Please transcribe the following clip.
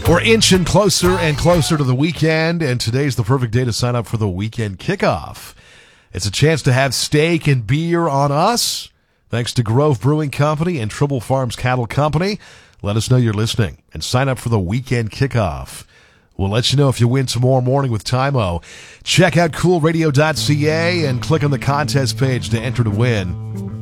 We're inching closer and closer to the weekend, and today's the perfect day to sign up for the weekend kickoff. It's a chance to have steak and beer on us, thanks to Grove Brewing Company and Tribble Farms Cattle Company. Let us know you're listening and sign up for the weekend kickoff. We'll let you know if you win tomorrow morning with Tymo. Check out coolradio.ca and click on the contest page to enter to win.